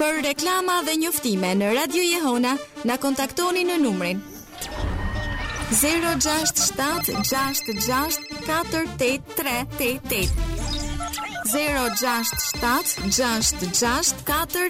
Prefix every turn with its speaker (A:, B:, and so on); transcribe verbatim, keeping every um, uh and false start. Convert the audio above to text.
A: Për reklama dhe njoftime në Radio Jehona, na kontaktoni në numrin zero gjasht shtat gjasht gjasht katër osht tre osht osht zero gjasht shtat gjasht gjasht katër